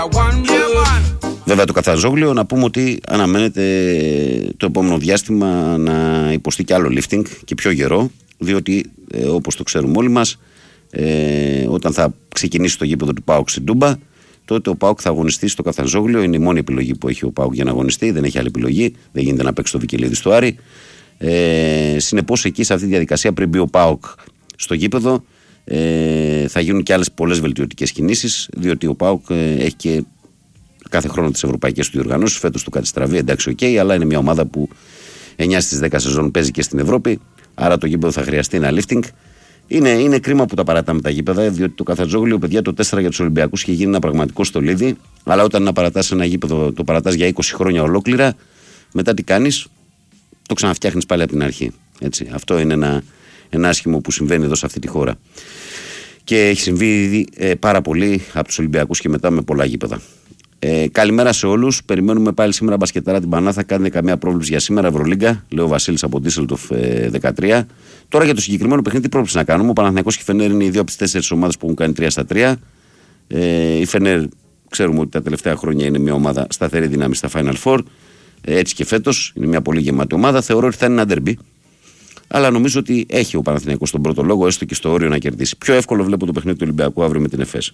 Βέβαια το Καφτατζόγλιο να πούμε ότι αναμένεται το επόμενο διάστημα να υποστεί και άλλο lifting και πιο γερό, διότι όπως το ξέρουμε όλοι μας, όταν θα ξεκινήσει το γήπεδο του ΠΑΟΚ στην Τούμπα, τότε ο ΠΑΟΚ θα αγωνιστεί στο Καφτατζόγλιο. Είναι η μόνη επιλογή που έχει ο ΠΑΟΚ για να αγωνιστεί, δεν έχει άλλη επιλογή, δεν γίνεται να παίξει το Βικελίδη στο Άρη. Συνεπώς εκεί σε αυτή τη διαδικασία πριν μπει ο ΠΑΟΚ στο γήπεδο, θα γίνουν και άλλες πολλές βελτιωτικές κινήσεις, διότι ο ΠΑΟΚ έχει και κάθε χρόνο τις ευρωπαϊκές του διοργανώσεις. Φέτος του κάτι στραβή, εντάξει, αλλά είναι μια ομάδα που 9 στις 10 σεζόν παίζει και στην Ευρώπη. Άρα το γήπεδο θα χρειαστεί ένα lifting. Είναι κρίμα που τα παρατάμε τα γήπεδα, διότι το Καφτατζόγλιο, παιδιά, το 4 για τους Ολυμπιακούς είχε γίνει ένα πραγματικό στολίδι. Αλλά όταν να παρατάς ένα γήπεδο, το παρατάς για 20 χρόνια ολόκληρα, μετά τι κάνεις, το ξαναφτιάχνεις πάλι από την αρχή. Έτσι. Αυτό είναι ένα άσχημο που συμβαίνει εδώ σε αυτή τη χώρα. Και έχει συμβεί ήδη πάρα πολύ από τους Ολυμπιακούς και μετά με πολλά γήπεδα. Καλημέρα σε όλους. Περιμένουμε πάλι σήμερα μπασκετάρα την Πανάθα. Κάνετε καμία πρόβλεψη για σήμερα, Ευρωλίγκα. Λέω ο Βασίλης από Ντίσσελντορφ 13. Τώρα για το συγκεκριμένο παιχνίδι, τι πρόβλεψη να κάνουμε. Ο Παναθηναϊκός και η Φενέρ είναι οι δύο από τις 4 ομάδες που έχουν κάνει 3-3. Η Φενέρ ξέρουμε ότι τα τελευταία χρόνια είναι μια ομάδα σταθερή δύναμη στα Final Four. Έτσι και φέτος είναι μια πολύ γεμάτη ομάδα. Θεωρώ ότι θα είναι ένα ντερμπι. Αλλά νομίζω ότι έχει ο Παναθηναϊκός τον πρώτο λόγο, έστω και στο όριο να κερδίσει. Πιο εύκολο βλέπω το παιχνίδι του Ολυμπιακού αύριο με την ΕΦΕΣ.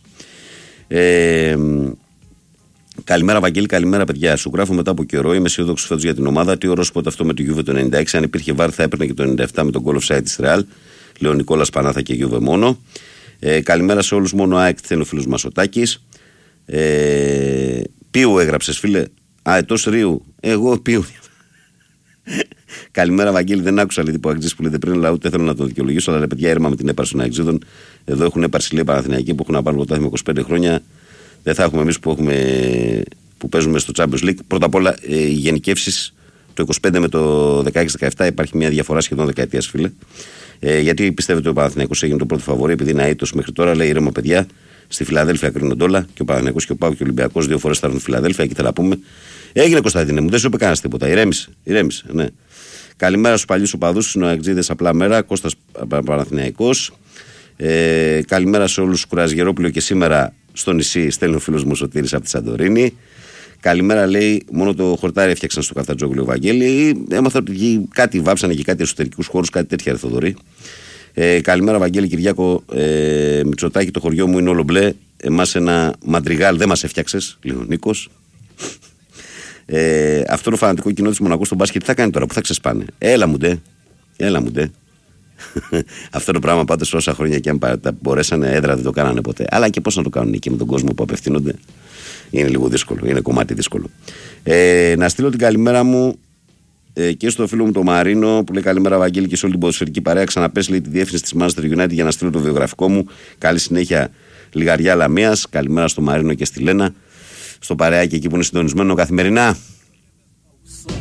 Καλημέρα, Βαγγέλη, καλημέρα, παιδιά. Σου γράφω μετά από καιρό. Είμαι αισιόδοξος φέτος για την ομάδα. Τι ορόσποτο αυτό με το Juve το 96. Αν υπήρχε βάρ, θα έπαιρνε και το 97 με τον goal offside της Real. Λέω Νικόλας Πανάθα και Juve μόνο. Καλημέρα σε όλους. Μόνο ΑΕΚ θέλει ο φίλος μας ο Τάκης. Πίου έγραψες, φίλε. Ετός Ρίου. Εγώ Πίου. Καλημέρα, Βαγγέλη. Δεν άκουσα λίγο που αγγίζει που λέτε πριν, αλλά ούτε θέλω να το δικαιολογήσω. Αλλά παιδιά, έρμα με την έπαρση των Αγγλίδων. Εδώ έχουν έπαρση λέει Παναθηναϊκοί που έχουν να πάρουν πρωτάθλημα 25 χρόνια. Δεν θα έχουμε εμείς που παίζουμε στο Champions League. Πρώτα απ' όλα, οι γενικεύσεις το 25 με το 16-17 υπάρχει μια διαφορά σχεδόν δεκαετίας, φίλε. Γιατί πιστεύετε ότι ο Παναθηναϊκός έγινε το πρώτο φαβορί, επειδή είναι αήττος μέχρι τώρα, λέει ήρεμα παιδιά. Στη Φιλαδέλφια κρίνονται όλα και ο Παναθηναϊκός και ο ΠΑΟΚ και ο Ολυμπιακός 2 φορές θα έρθουν στη Φιλαδέλφια, εκεί θα τα πούμε. Έγινε Κωνσταντίνε μου, δεν σου είπε κανένα τίποτα. Ηρέμησε, ναι. Καλημέρα στους παλιούς οπαδούς, στους νοεκτζίδες, απλά μέρα. Κώστας Παναθηναϊκός. Καλημέρα σε όλους, Κουραζιερόπουλο και σήμερα στο νησί στέλνει ο φίλος μου Σωτήρης από τη Σαντορίνη. Καλημέρα, λέει, μόνο το χορτάρι έφτιαξαν στο Καφτατζόγλιο, Βαγγέλη. Έμαθα ότι κάτι βάψανε και κάτι εσωτερικούς χώρους, κάτι τέτοια, ρε Θοδωρή. Καλημέρα, Βαγγέλη, Κυριάκο, Μητσοτάκη, το χωριό μου είναι όλο μπλε. Εμάς ένα μαντριγάλ δεν μας έφτιαξες, λέει ο Νίκος. Αυτό το φανατικό κοινό της Μονακού στον μπάσκετ τι θα κάνει τώρα, που θα ξεσπάνε. Έλα μου ντε. Αυτό το πράγμα πάντως όσα χρόνια και αν μπορέσανε έδρα δεν το κάνανε ποτέ. Αλλά και πώς να το κάνουν εκεί με τον κόσμο που απευθύνονται. Είναι λίγο δύσκολο, είναι κομμάτι δύσκολο. Να στείλω την καλημέρα μου και στο φίλο μου τον Μαρίνο που λέει καλημέρα, Βαγγέλη, και σε όλη την ποδοσφαιρική παρέα. Ξαναπες λέει τη διεύθυνση της Manchester United για να στείλω το βιογραφικό μου. Καλή συνέχεια, Λιγαριά Λαμίας. Καλημέρα στο Μαρίνο και στη Λένα. Στο παρεάκι εκεί που είναι συντονισμένο καθημερινά.